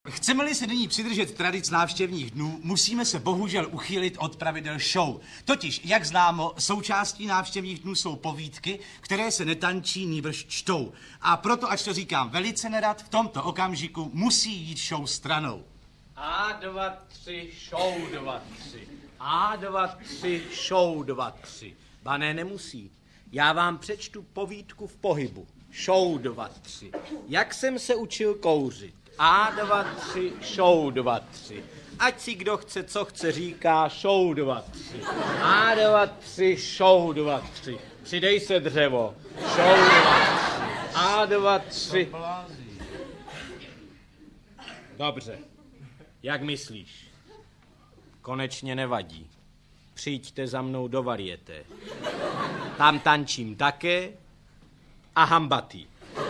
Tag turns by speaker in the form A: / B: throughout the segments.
A: Chceme-li se nyní přidržet tradic návštěvních dnů, musíme se bohužel uchýlit od pravidel show. Totiž, jak známo, součástí návštěvních dnů jsou povídky, které se netančí, nýbrž čtou. A proto, ač to říkám velice nerad, v tomto okamžiku musí jít show stranou.
B: A2, 3, show 2, 3. A2, 3, show 2, 3. Ba ne, nemusí. Já vám přečtu povídku v pohybu. Show 2, 3. Jak jsem se učil kouřit. A2, 3, show 2, 3. Ať si kdo chce, co chce, říká show 2, 3. A2, 3, show 2, 3. Přidej se dřevo. Show 2, 3. A2, 3. Dobře. Jak myslíš? Konečně nevadí. Přijďte za mnou do varieté. Tam tančím také a hambatý.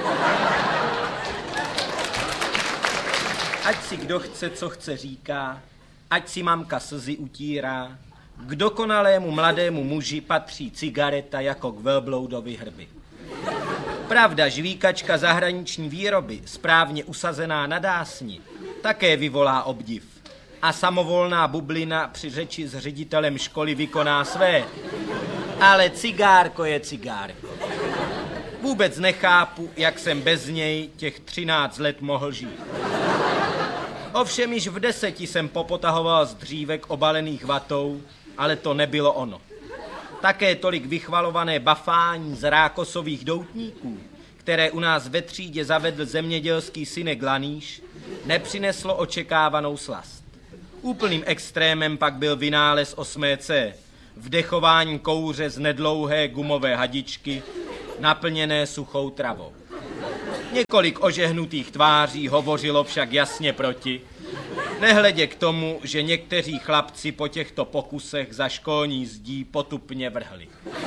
B: Ať si kdo chce, co chce, říká, ať si mamka slzy utírá, k dokonalému mladému muži patří cigareta jako k velbloudovi hrby. Pravda, žvíkačka zahraniční výroby, správně usazená na dásni, také vyvolá obdiv. A samovolná bublina při řeči s ředitelem školy vykoná své. Ale cigárko je cigárko. Vůbec nechápu, jak jsem bez něj těch 13 let mohl žít. Ovšem již v 10 jsem popotahoval z dřívek obalených vatou, ale to nebylo ono. Také tolik vychvalované bafání z rákosových doutníků, které u nás ve třídě zavedl zemědělský synek Laníš, nepřineslo očekávanou slast. Úplným extrémem pak byl vynález 8C, vdechování kouře z nedlouhé gumové hadičky, naplněné suchou travou. Několik ožehnutých tváří hovořilo však jasně proti, nehledě k tomu, že někteří chlapci po těchto pokusech za školní zdí potupně vrhli.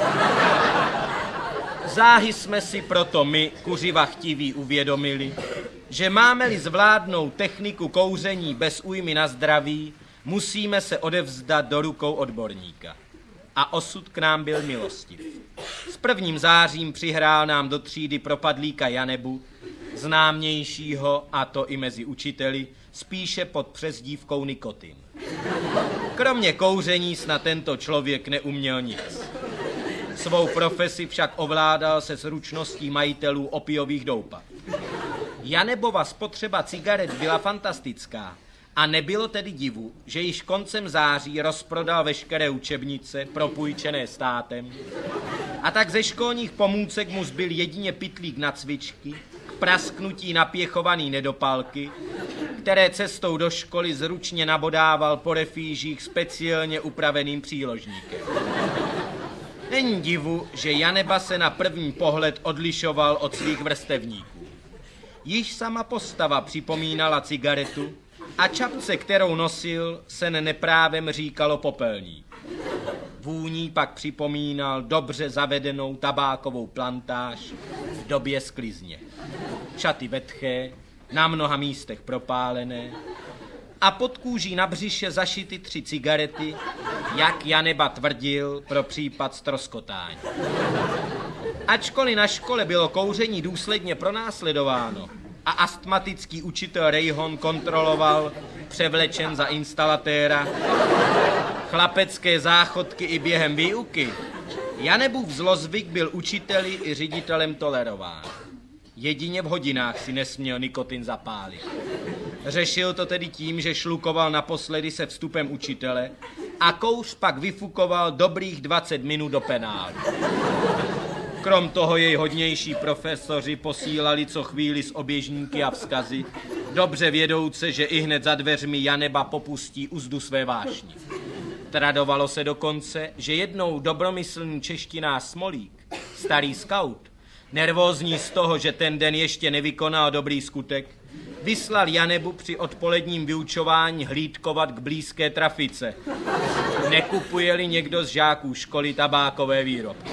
B: Záhy jsme si proto my, kuřiva chtiví, uvědomili, že máme-li zvládnout techniku kouření bez újmy na zdraví, musíme se odevzdat do rukou odborníka. A osud k nám byl milostiv. S 1. zářím přihrál nám do třídy propadlíka Janebu, známějšího, a to i mezi učiteli, spíše pod přezdívkou Nikotin. Kromě kouření snad tento člověk neuměl nic. Svou profesi však ovládal se zručností majitelů opiových doupat. Janebova spotřeba cigaret byla fantastická a nebylo tedy divu, že již koncem září rozprodal veškeré učebnice propůjčené státem a tak ze školních pomůcek mu zbyl jedině pytlík na cvičky, k prasknutí napěchovaný nedopalky, které cestou do školy zručně nabodával po refýžích speciálně upraveným příložníkem. Není divu, že Janeba se na první pohled odlišoval od svých vrstevníků. Již sama postava připomínala cigaretu a čapce, kterou nosil, se neprávem říkalo popelník. Vůní pak připomínal dobře zavedenou tabákovou plantáž v době sklizně. Šaty vetché, na mnoha místech propálené a pod kůží na břiše zašity 3 cigarety, jak Janeba tvrdil pro případ ztroskotání. Ačkoliv na škole bylo kouření důsledně pronásledováno a astmatický učitel Rejhon kontroloval, převlečen za instalatéra, chlapecké záchodky i během výuky, Janebův zlozvyk byl učiteli i ředitelem tolerován. Jedině v hodinách si nesměl nikotin zapálit. Řešil to tedy tím, že šlukoval naposledy se vstupem učitele a kouř pak vyfukoval dobrých 20 minut do penálu. Krom toho jej hodnější profesoři posílali co chvíli s oběžníky a vzkazy, dobře vědouce, že i hned za dveřmi Janeba popustí uzdu své vášni. Tradovalo se dokonce, že jednou dobromyslný češtinář Smolík, starý skaut, nervózní z toho, že ten den ještě nevykonal dobrý skutek, vyslal Janebu při odpoledním vyučování hlídkovat k blízké trafice. Nekupuje-li někdo z žáků školy tabákové výrobky.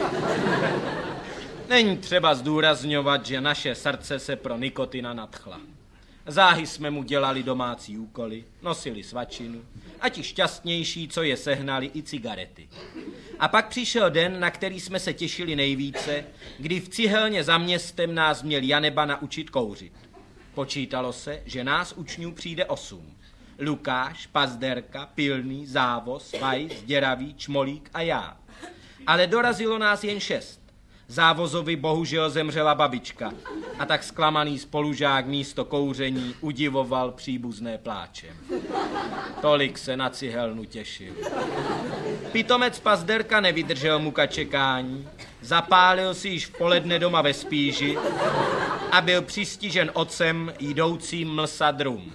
B: Není třeba zdůrazňovat, že naše srdce se pro nikotina nadchla. Záhy jsme mu dělali domácí úkoly, nosili svačinu a ti šťastnější, co je sehnali, i cigarety. A pak přišel den, na který jsme se těšili nejvíce, kdy v cihelně za městem nás měl Janeba naučit kouřit. Počítalo se, že nás učňů přijde 8. Lukáš, Pazderka, Pilný, Závos, Vajs, Děravý, Čmolík a já. Ale dorazilo nás jen 6. Závozovi bohužel zemřela babička a tak zklamaný spolužák místo kouření udivoval příbuzné pláčem. Tolik se na cihelnu těšil. Pitomec Pazderka nevydržel muka čekání, zapálil si již v poledne doma ve spíži a byl přistižen otcem jdoucím mlsat rum.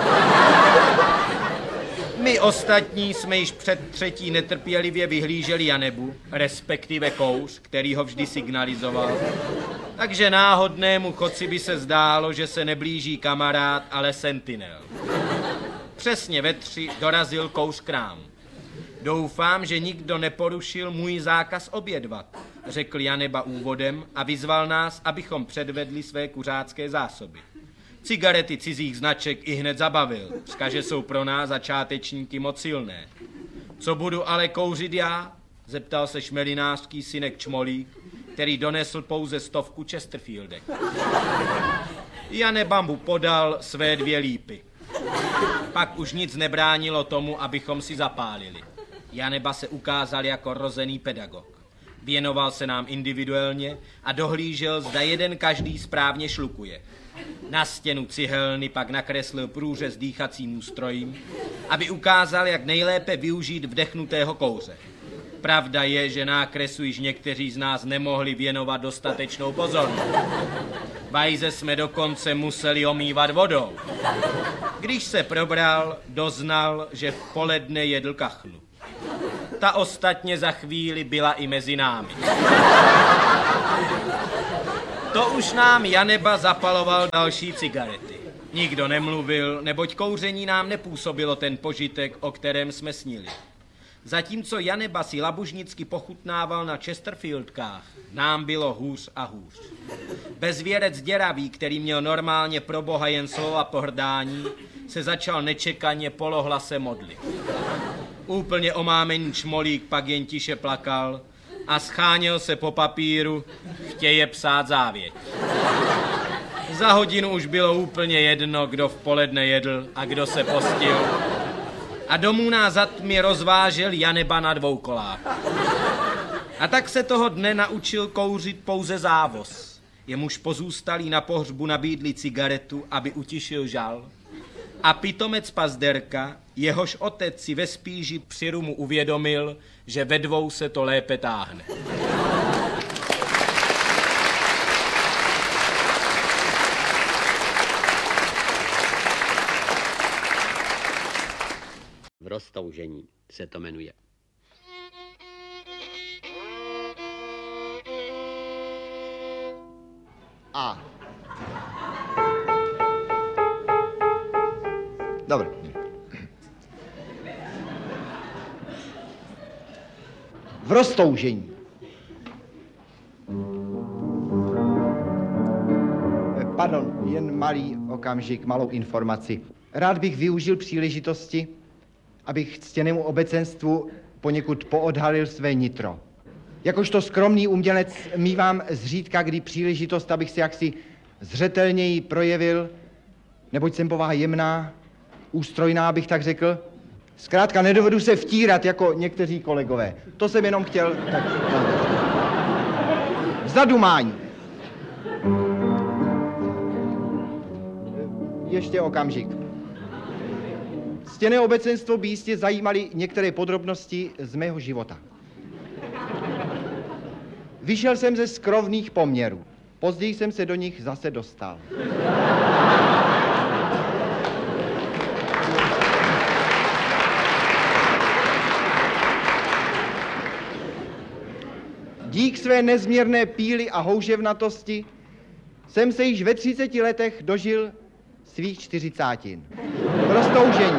B: My ostatní jsme již před třetí netrpělivě vyhlíželi Janebu, respektive kouř, který ho vždy signalizoval. Takže náhodnému chodci by se zdálo, že se neblíží kamarád, ale sentinel. Přesně ve 3 dorazil kouř k nám. Doufám, že nikdo neporušil můj zákaz obědvat, řekl Janeba úvodem a vyzval nás, abychom předvedli své kuřácké zásoby. Cigarety cizích značek ihned zabavil, že jsou pro nás začátečníky moc silné. Co budu ale kouřit já? Zeptal se šmelinářský synek Čmolík, který donesl pouze 100 Chesterfieldek. Janeba mu podal své 2 lípy. Pak už nic nebránilo tomu, abychom si zapálili. Janeba se ukázal jako rozený pedagog. Věnoval se nám individuálně a dohlížel, zda jeden každý správně šlukuje. Na stěnu cihelny pak nakreslil průřez dýchacím ústrojím, aby ukázal, jak nejlépe využít vdechnutého kouře. Pravda je, že nákresu již někteří z nás nemohli věnovat dostatečnou pozornost. Vajze jsme dokonce museli omývat vodou. Když se probral, doznal, že v poledne jedl kachnu. Ta ostatně za chvíli byla i mezi námi. To už nám Janeba zapaloval další cigarety. Nikdo nemluvil, neboť kouření nám nepůsobilo ten požitek, o kterém jsme snili. Zatímco Janeba si labužnicky pochutnával na Chesterfieldkách, nám bylo hůř a hůř. Bezvěrec Děravý, který měl normálně pro Boha jen slova pohrdání, se začal nečekaně polohlase modlit. Úplně omámený Čmolík pak jen tiše plakal a scháněl se po papíru, chtěje psát závěť. Za hodinu už bylo úplně jedno, kdo v poledne jedl a kdo se postil. A domů nás za tmy rozvážel Janeba na 2 kolách. A tak se toho dne naučil kouřit pouze Závos. Jemuž pozůstalí na pohřbu nabídli cigaretu, aby utišil žal. A pitomec Pazderka, jehož otec si ve spíži při rumu uvědomil, že ve 2 se to lépe táhne.
C: V roztoužení se to jmenuje.
D: A. Dobře. V roztoužení. Pardon, jen malý okamžik, malou informaci. Rád bych využil příležitosti, abych ctěnému obecenstvu poněkud poodhalil své nitro. Jakožto skromný umělec mívám zřídka kdy příležitost, abych se jaksi zřetelněji projevil, neboť jsem povaha jemná, ústrojná, bych tak řekl. Zkrátka nedovedu se vtírat jako někteří kolegové. To jsem jenom chtěl tak... Zadumání. Ještě okamžik. Ctěné obecenstvo by jistě zajímaly některé podrobnosti z mého života. Vyšel jsem ze skrovných poměrů. Později jsem se do nich zase dostal. Dík své nezměrné píly a houževnatosti jsem se již ve 30 letech dožil svých 40. Roztoužení.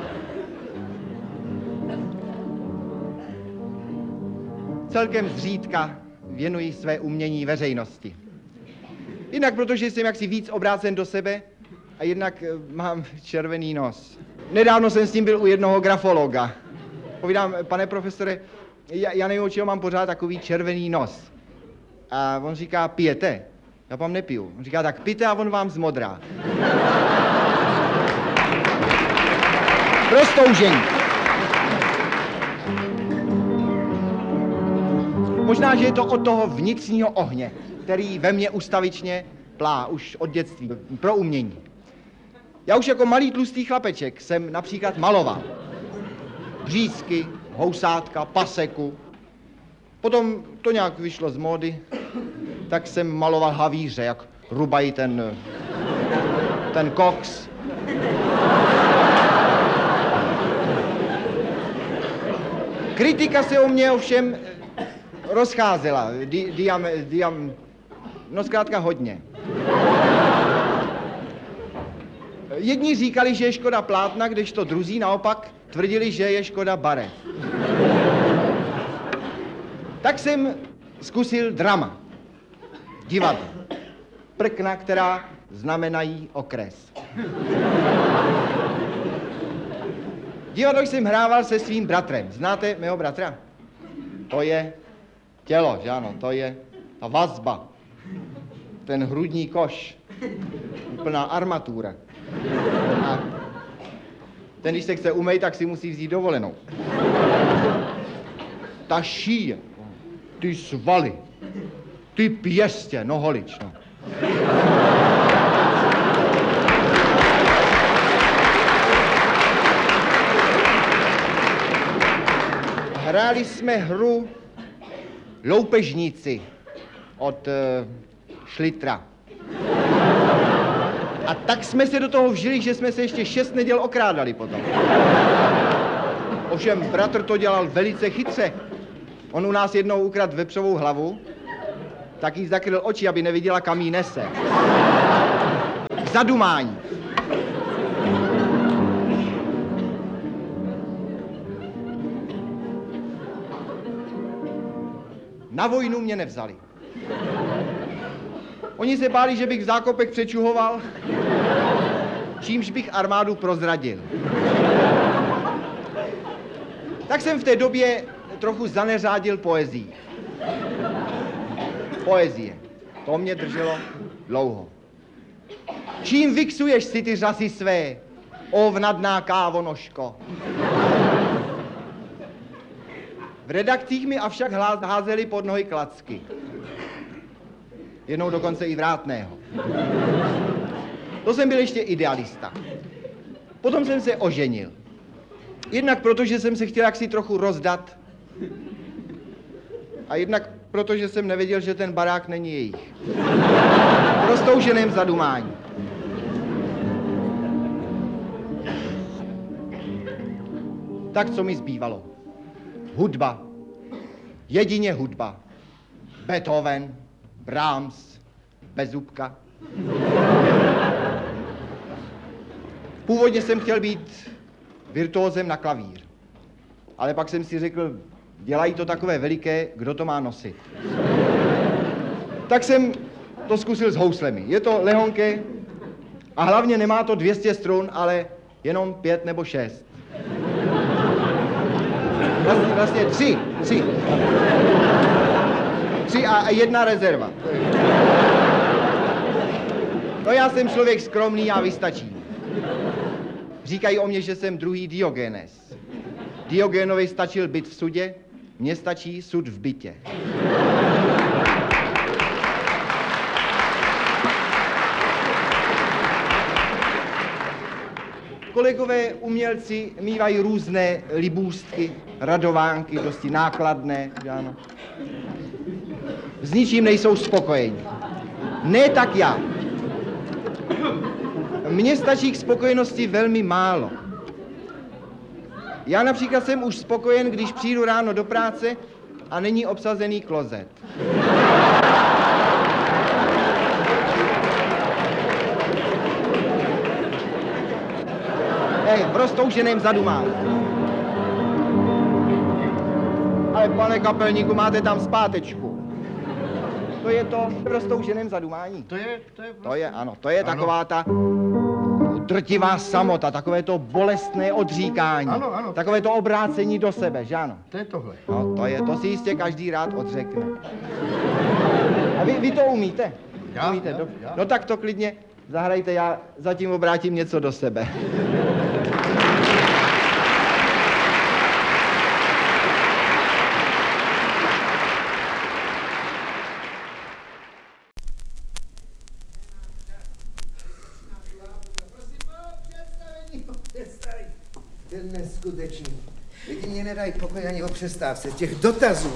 D: Celkem zřídka věnuji své umění veřejnosti. Jednak protože jsem jaksi víc obrácen do sebe a jednak mám červený nos. Nedávno jsem s tím byl u jednoho grafologa. Povídám, pane profesore, já nevím, od čeho mám pořád takový červený nos. A on říká, pijete? Já vám nepiju. On říká, tak pijte a on vám zmodrá. Prostoužení. Možná, že je to od toho vnitřního ohně, který ve mně ustavičně plá už od dětství, pro umění. Já už jako malý tlustý chlapeček jsem například maloval břízky, housátka, paseku. Potom to nějak vyšlo z módy, tak jsem maloval havíře, jak rubají ten koks. Kritika se o mě ovšem rozcházela, no zkrátka hodně. Jedni říkali, že je škoda plátna, kdežto druzí naopak tvrdili, že je škoda barev. Tak jsem zkusil drama, divadlo, prkna, která znamenají okres. Divadlo jsem hrával se svým bratrem. Znáte mého bratra? To je tělo, že ano, to je ta vazba, ten hrudní koš, úplná armatura. A ten, když se chce umýt, tak si musí vzít dovolenou. Ta šíje, ty svaly, ty pěstě, no holič, no. Hráli jsme hru Loupežníci od Šlitra. A tak jsme se do toho vžili, že jsme se ještě 6 neděl okrádali potom. Ovšem bratr to dělal velice chytře. On u nás jednou ukradl vepřovou hlavu, tak jí zakryl oči, aby neviděla, kam jí nese. Zadumání. Na vojnu mě nevzali. Oni se báli, že bych v zákopech přečuhoval, čímž bych armádu prozradil. Tak jsem v té době trochu zaneřádil poezii. Poezie. To mě drželo dlouho. Čím vyksuješ si ty řasy své, ovnadná kávonožko? V redakcích mi avšak házeli pod nohy klacky. Jednou dokonce i vrátného. To jsem byl ještě idealista. Potom jsem se oženil. Jednak proto, že jsem se chtěl jaksi trochu rozdat. A jednak proto, že jsem nevěděl, že ten barák není jejich. Prostouženém zadumání. Tak co mi zbývalo? Hudba. Jedině hudba. Beethoven, Brahms, Bezúbka. Původně jsem chtěl být virtuózem na klavír. Ale pak jsem si řekl, dělají to takové veliké, kdo to má nosit. Tak jsem to zkusil s houslemi. Je to lehonké a hlavně nemá to 200 strun, ale jenom 5 nebo 6. Vlastně 3 a 1 rezerva. No já jsem člověk skromný, já vystačím. Říkají o mě, že jsem druhý Diogenes. Diogenovi stačil byt v sudě, mně stačí sud v bytě. Kolegové umělci mívají různé libůstky, radovánky, dosti nákladné, ano. S ničím nejsou spokojeni. Ne tak já. Mně stačí k spokojenosti velmi málo. Já například jsem už spokojen, když přijdu ráno do práce a není obsazený klozet. V roztouženém zadumání. Ale pane kapelníku, máte tam zpátečku. To je to v roztouženém zadumání. To je taková ta drtivá samota, takové to bolestné odříkání.
E: Ano.
D: Takové to obrácení do sebe, že ano?
E: To je tohle.
D: No, to si jistě každý rád odřekne. A vy to umíte? Umíte? No tak to klidně zahrajte, já zatím obrátím něco do sebe.
E: To je neskutečný. Lidi mě nedají pokoj ani o přestávce. Těch dotazů.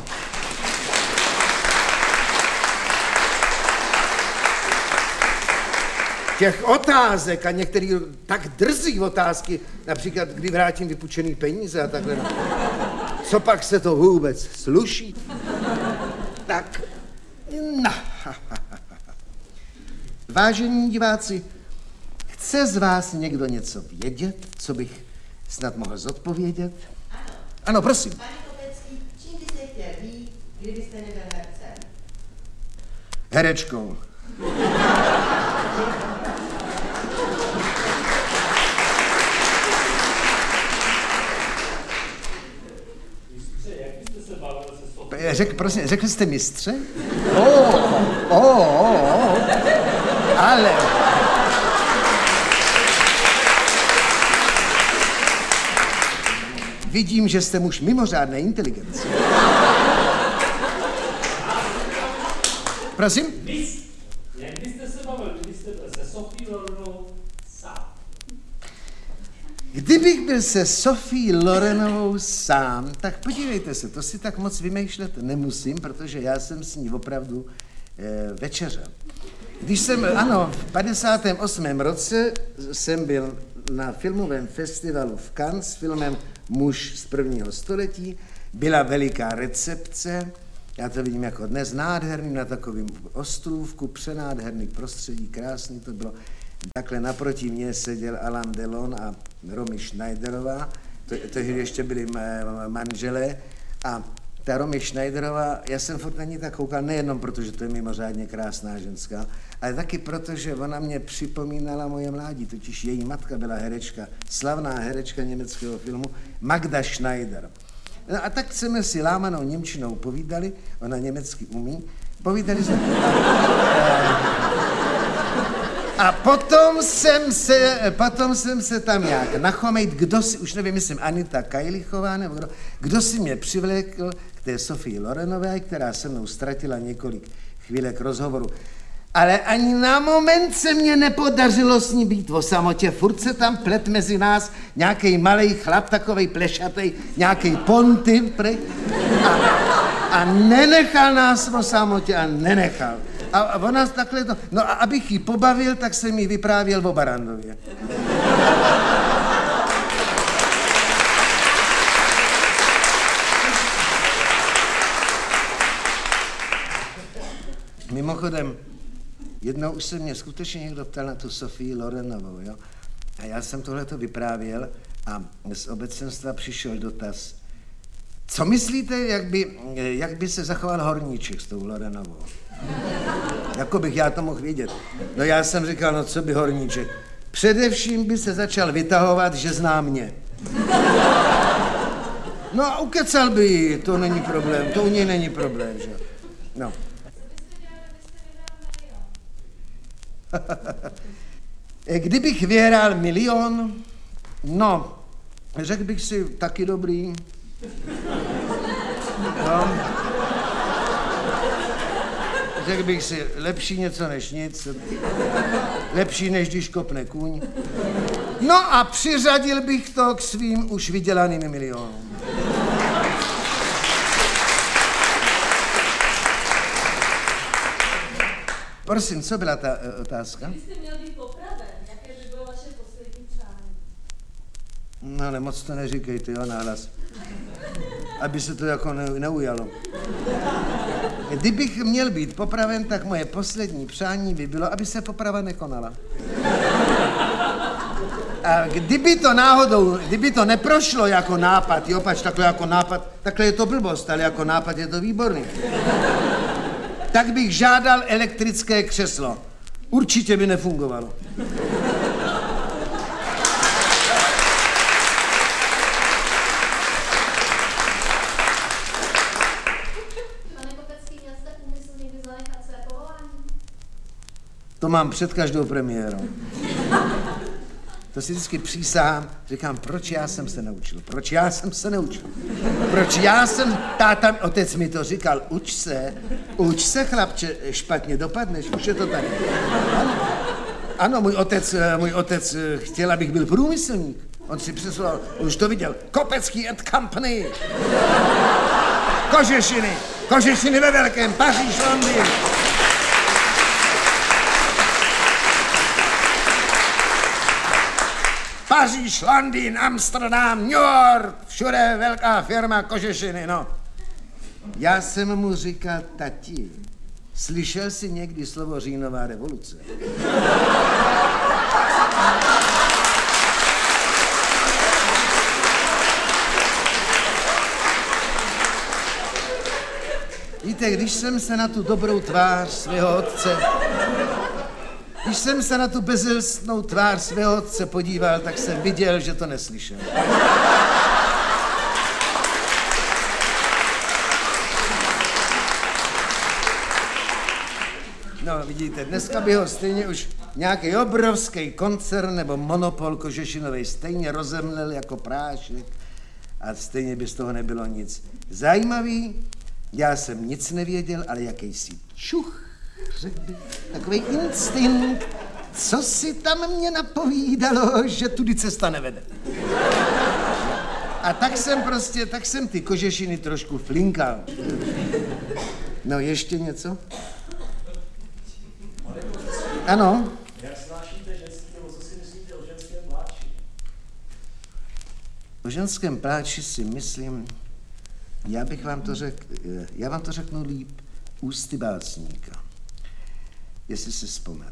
E: Těch otázek a některý tak drzí otázky, například kdy vrátím vypůjčený peníze a takhle. Co pak se to vůbec sluší? Tak, no. Vážení diváci, chce z vás někdo něco vědět, co bych snad mohl zodpovědět? Ano, prosím.
F: Pane Kopecký, čím byste chtěl být, kdybyste nebyl hercem?
E: Herečkou. Řekl jste mistře? Ale... Vidím, že jste muž mimořádné inteligence. Prosím?
G: Jak byste se bavil, kdybyste byl se Sophie Lorenovou sám?
E: Kdybych byl se Sophie Lorenovou sám, tak podívejte se, to si tak moc vymýšlet nemusím, protože já jsem s ní opravdu večeřel. Když jsem, ano, v 58. roce jsem byl na filmovém festivalu v Cannes s filmem Muž z prvního století, byla veliká recepce, já to vidím jako dnes, nádherný na takovém ostrůvku, přenádherný prostředí, krásný to bylo. Takhle naproti mně seděl Alain Delon a Romy Schneiderová, tehdy ještě byli manželé a ta Romy Schneiderová, já jsem furt na ní tak koukal nejenom proto, že to je mimořádně krásná ženská, ale taky proto, že ona mě připomínala moje mládí, totiž její matka byla herečka, slavná herečka německého filmu Magda Schneider. No a tak jsme si lámanou němčinou povídali, ona německy umí, povídali jsme... A potom jsem se tam nějak nachomejt, kdo si, už nevím, myslím Anita Kajlichová, nebo kdo si mě přivlékl k té Sophie Lorenové, která se mnou ztratila několik chvílek rozhovoru. Ale ani na moment se mě nepodařilo s ní být o samotě. Furt se tam plet mezi nás nějaký malej chlap, takovej plešatej, nějaký ponty, a nenechal nás o samotě a nenechal. A ona takhle to... No a abych ji pobavil, tak jsem jí vyprávěl o Barandově. Mimochodem, jednou už se mě skutečně někdo ptal na tu Sophie Lorenovou, jo? A já jsem tohleto vyprávěl a z obecenstva přišel dotaz. Co myslíte, jak by se zachoval Horníček s tou Lorenovou? Jako bych já to mohl vědět. No já jsem říkal, no co by Horníček? Především by se začal vytahovat, že zná mě. No a ukecal by ji, to není problém, to u něj není problém, že? No. Kdybych vyhrál 1 000 000, no, řekl bych si taky dobrý. No. Řekl bych si, lepší něco než nic, lepší než když kopne kůň. No a přiřadil bych to k svým už vydělaným 1 000 000. Prosím, co byla ta otázka?
F: Kdybyste měl být popraven, jaké by bylo vaše poslední přání?
E: No ale moc to neříkejte, jo, nahlas. Aby se to jako neujalo. Kdybych měl být popraven, tak moje poslední přání by bylo, aby se poprava nekonala. A kdyby to neprošlo jako nápad, jo, pač takhle jako nápad, takhle je to blbost, ale jako nápad je to výborný. Tak bych žádal elektrické křeslo. Určitě by nefungovalo.
F: Pane Kopecký, měl jste úmysl někdy zanechat své povolání?
E: To mám před každou premiérou. To si vždycky přísahám, říkám, proč já jsem se neučil? Proč já jsem se neučil? Proč já jsem, táta, otec mi to říkal, uč se, chlapče, špatně dopadneš, už je to tady. Ano, můj otec chtěl, abych byl průmyslník. On si přeslal, už to viděl, Kopecký and Company. Kožešiny ve velkém, Paříž, Londýn. Paříž, Londýn, Amsterdam, New York, všude velká firma kožešiny, no. Já jsem mu říkal, tati, slyšel jsi někdy slovo říjnová revoluce? Víte, když jsem se na tu dobrou tvář svého otce, když jsem se na tu bezelstnou tvář svého otce podíval, tak jsem viděl, že to neslyšel. No, vidíte, dneska by ho stejně už nějaký obrovský koncern nebo monopol kožešinovej stejně rozemlel jako prášek a stejně by z toho nebylo nic. Zajímavý, já jsem nic nevěděl, ale jakýsi čuch, řekl bych, takový instinkt, co si tam mě napovídalo, že tudy cesta nevede. A tak jsem ty kožešiny trošku flinkal. No, ještě něco? Ano?
G: Jak snášíte ženský, nebo co si myslíte o ženském pláči?
E: O ženském pláči si myslím, já vám to řeknu líp ústy básníka, jestli si vzpomenu.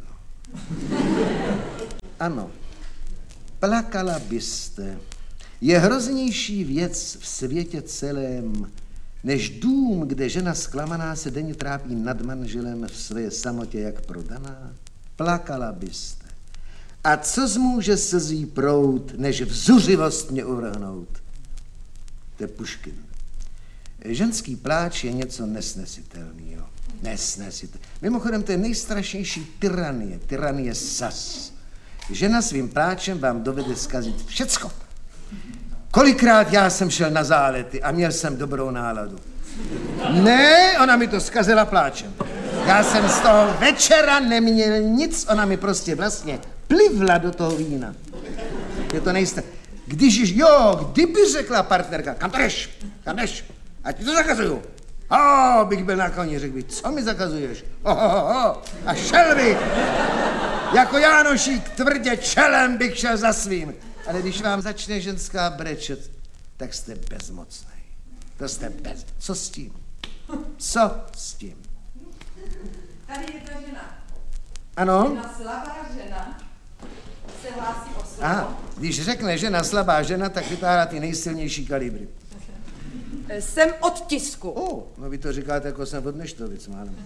E: Ano, plakala byste, je hroznější věc v světě celém, než dům, kde žena zklamaná se denně trápí nad manželem v své samotě jak prodaná. Plakala byste. A co zmůže slzí proud, než vzuřivost mě uvrhnout? To je Puškin. Ženský pláč je něco nesnesitelného. Nesnesitelného. Mimochodem, to je nejstrašnější tyranie sas. Žena svým pláčem vám dovede zkazit všecko. Kolikrát já jsem šel na zálety a měl jsem dobrou náladu. Ne, ona mi to zkazila pláčem. Já jsem z toho večera neměl nic, ona mi prostě vlastně plivla do toho vína. Je to kdyby řekla partnerka, kam jdeš? A ti to zakazuju. Bych byl na koni, řekl bych, co mi zakazuješ? A šel bych. Jako Jánošík tvrdě čelem bych šel za svým. Ale když vám začne ženská brečet, tak jste bezmocný. Co s tím? Co s tím?
F: Tady je ta žena.
E: Ano?
F: Žena, slabá žena se hlásí o slovo.
E: Aha, když řekne žena slabá žena, tak vytáhá ty nejsilnější kalibry.
F: Jsem od tisku.
E: No vy to říkáte, jako jsem od Neštovic, málem.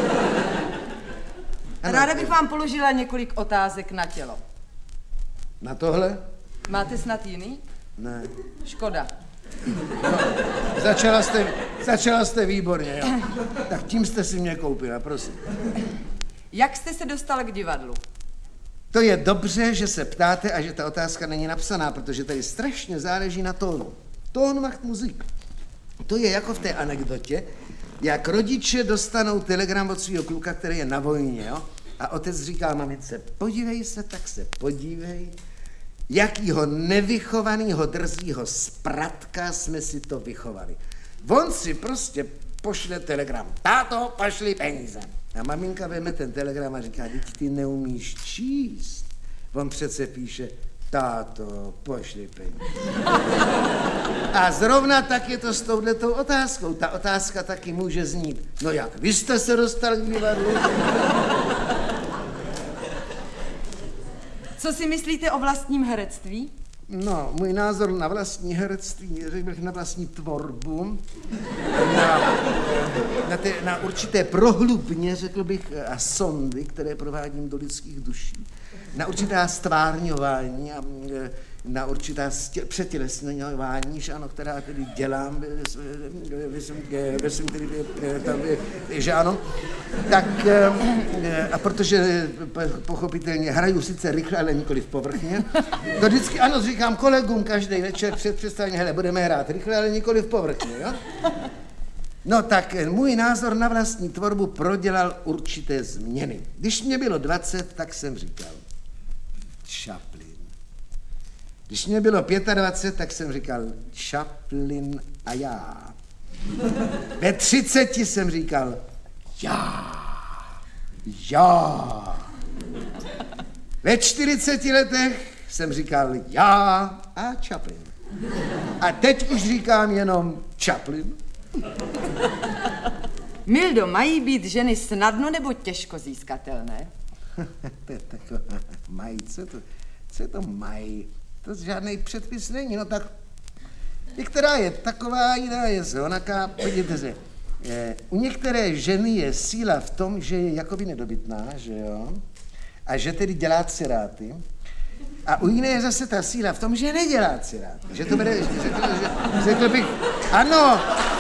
F: Ráda bych vám položila několik otázek na tělo.
E: Na tohle?
F: Máte snad jiný?
E: Ne.
F: Škoda.
E: No, začala jste výborně, jo. Tak tím jste si mě koupila, prosím.
F: Jak jste se dostala k divadlu?
E: To je dobře, že se ptáte a že ta otázka není napsaná, protože tady strašně záleží na tónu. Tón macht Musik. To je jako v té anekdotě, jak rodiče dostanou telegram od svého kluka, který je na vojně, jo? A otec říká mamince, podívej se, tak se podívej, jakýho nevychovanýho drzího spratka jsme si to vychovali. On si prostě pošle telegram. Táto, pošli peníze. A maminka veme ten telegram a říká, teď ty neumíš číst. On přece píše, táto, pošli peníze. A zrovna tak je to s touhletou otázkou. Ta otázka taky může znít. No jak, vy jste se dostal k divadlu?
F: Co si myslíte o vlastním herectví?
E: No, můj názor na vlastní herectví, řekl bych na vlastní tvorbu, na určité prohlubně, řekl bych, a sondy, které provádím do lidských duší, na určitá stvárňování a na určitá přetělesňování, že ano, která tedy dělám, že ano, tak a protože pochopitelně hraju sice rychle, ale nikoliv povrchně, to vždycky ano, říkám kolegům každý večer před představením, hele, budeme hrát rychle, ale nikoliv povrchně, jo? No tak můj názor na vlastní tvorbu prodělal určité změny. Když mě bylo 20, tak jsem říkal Chaplin. Když mě bylo 25, tak jsem říkal Chaplin a já. Ve 30 jsem říkal já. Ve 40 letech jsem říkal já a Chaplin. A teď už říkám jenom Chaplin.
H: Mildo, mají být ženy snadno nebo těžko získatelné?
E: To je taková, mají, co to mají? To žádný předpis není, no tak některá je taková, jiná je onaká. Podívejte se, u některé ženy je síla v tom, že je jakoby nedobytná, že jo? A že tedy dělá ciráty. A u jiné je zase ta síla v tom, že nedělá ciráty. Že to bude, řekl bych, ano.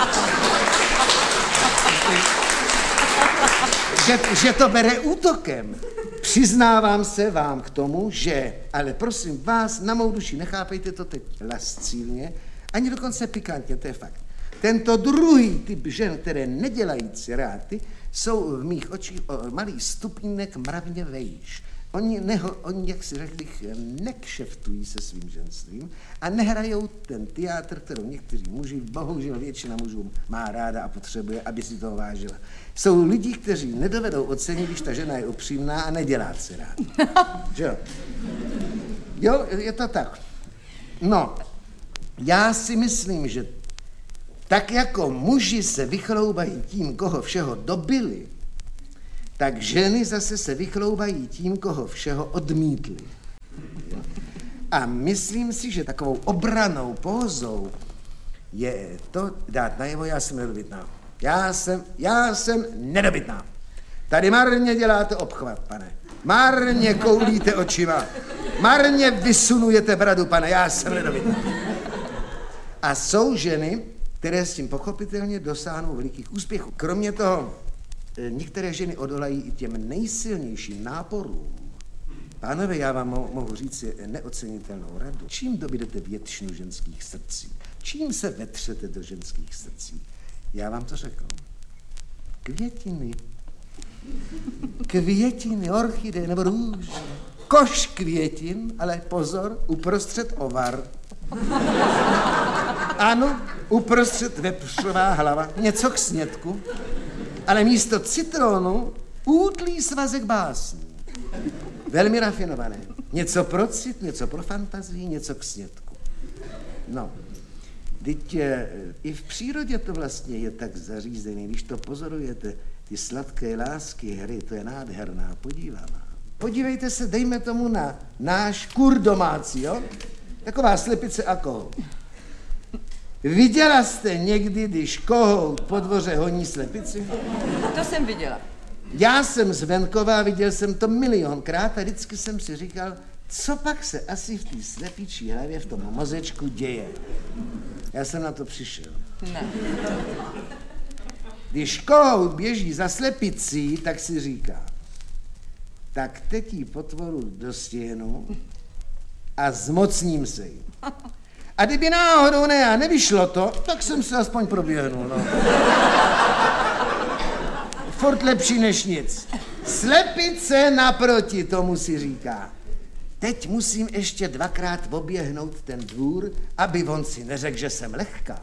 E: Že to bere útokem. Přiznávám se vám k tomu, že, ale prosím vás, na mou duši, nechápejte to teď lascivně, ani dokonce pikantně, to je fakt. Tento druhý typ žen, které nedělají ciráty, jsou v mých očích o malý stupínek mravně vejš. Oni, jak si řekl bych, nekšeftují se svým ženstvím a nehrajou ten teátr, kterou někteří muži, bohužel většina mužů má ráda a potřebuje, aby si toho vážila. Jsou lidi, kteří nedovedou ocenit, když ta žena je upřímná a nedělá si rád. Že jo? Jo, je to tak. No, já si myslím, že tak jako muži se vychloubají tím, koho všeho dobili, tak ženy zase se vychloubají tím, koho všeho odmítli. A myslím si, že takovou obranou pózou je to dát najevo, já jsem nedobytná. Já jsem nedobytná. Tady marně děláte obchvat, pane. Marně koulíte očima. Marně vysunujete bradu, pane. Já jsem nedobytná. A jsou ženy, které s tím pochopitelně dosáhnou velikých úspěchů. Kromě toho, některé ženy odolají i těm nejsilnějším náporům. Pánové, já vám mohu říct neocenitelnou radu. Čím dobydete většinu ženských srdcí? Čím se vetřete do ženských srdcí? Já vám to řekl. Květiny. Květiny, orchideje nebo růže. Koš květin, ale pozor, uprostřed ovar. Ano, uprostřed vepřová hlava, něco k snědku, ale místo citronu útlý svazek básní. Velmi rafinované. Něco pro cit, něco pro fantazii, něco k snědku. No, teď i v přírodě to vlastně je tak zařízené, když to pozorujete, ty sladké lásky hry, to je nádherná podívaná. Podívejte se, dejme tomu na náš kur domácí, jo? Taková slepice a kohout. Viděla jste někdy, když kohout po dvoře honí slepici?
H: To jsem viděla.
E: Já jsem z venkova, viděl jsem to milionkrát a vždycky jsem si říkal, co pak se asi v té slepičí hlavě, v tom mozečku děje. Já jsem na to přišel.
H: Ne.
E: Když kohout běží za slepicí, tak si říká, tak teď jí potvoru dostihnu a zmocním se jí. A kdyby náhodou nevyšlo to, tak jsem se aspoň proběhnul, no. Furt lepší než nic. Slepice naproti tomu si říká. Teď musím ještě 2krát oběhnout ten dvůr, aby on si neřekl, že jsem lehká.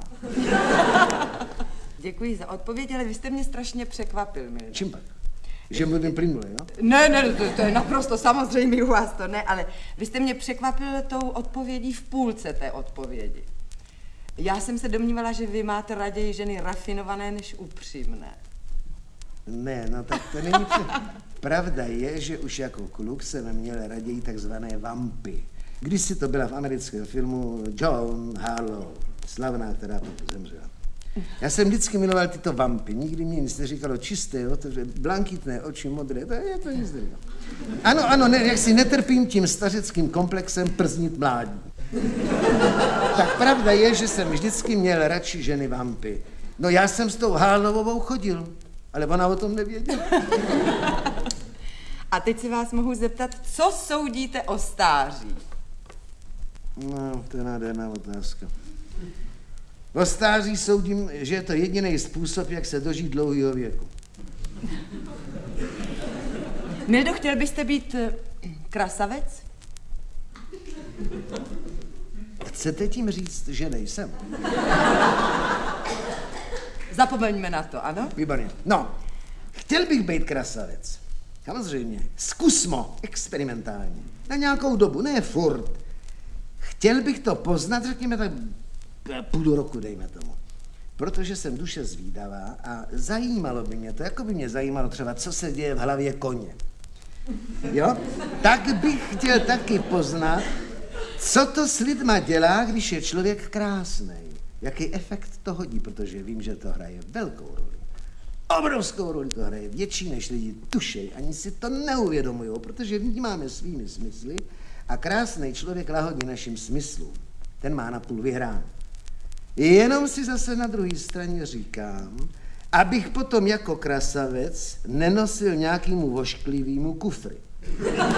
H: Děkuji za odpověď, ale vy jste mě strašně překvapil, Mildo.
E: Čím pak? Že mluvím plynule, jo?
H: Ne, to je naprosto samozřejmě u vás to ne, ale vy jste mě překvapil tou odpovědí v půlce té odpovědi. Já jsem se domnívala, že vy máte raději ženy rafinované než upřímné.
E: Ne, no tak to není Pravda je, že už jako kluk jsem měl raději takzvané vampy. Kdysi to byla v americkém filmu Joan Harlow, slavná, která potom zemřela. Já jsem vždycky miloval tyto vampy, nikdy mě nic neříkalo čisté, blankitné oči, modré, to nic neříkalo. Ano, ne, jak si netrpím tím stařeckým komplexem prznit mládí. Tak pravda je, že jsem vždycky měl radši ženy vampy. No já jsem s tou Hálnovou chodil, ale ona o tom nevěděla.
H: A teď se vás mohu zeptat, co soudíte o stáří?
E: No, to je nádherná otázka. O stáří soudím, že je to jediný způsob, jak se dožít dlouhého věku.
H: Mildo, chtěl byste být krasavec?
E: Chcete tím říct, že nejsem?
H: Zapomeňme na to, ano?
E: Výborně. No, chtěl bych být krasavec. Samozřejmě. Zkusmo, experimentálně. Na nějakou dobu, ne furt. Chtěl bych to poznat, řekněme tak půl roku, dejme tomu. Protože jsem duše zvídavá a zajímalo by mě to, jako by mě zajímalo třeba, co se děje v hlavě koně. Jo? Tak bych chtěl taky poznat, co to s lidma dělá, když je člověk krásnej. Jaký efekt to hodí, protože vím, že to hraje velkou roli. Obrovskou roli to hraje, větší než lidi tušej, ani si to neuvědomujou, protože vnímáme svými smysly a krásný člověk lahodí našim smyslům. Ten má napůl vyhrán. Jenom si zase na druhé straně říkám, abych potom jako krasavec nenosil nějakému vošklivýmu kufry.